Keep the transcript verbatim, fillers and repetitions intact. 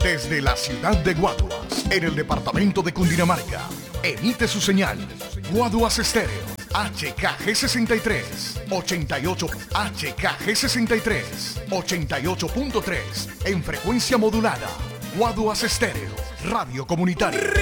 Desde la ciudad de Guaduas, en el departamento de Cundinamarca, emite su señal Guaduas Estéreo, H K G sesenta y tres, ochenta y ocho, H K G sesenta y tres, ochenta y ocho punto tres, en frecuencia modulada. Guaduas Estéreo, radio comunitaria.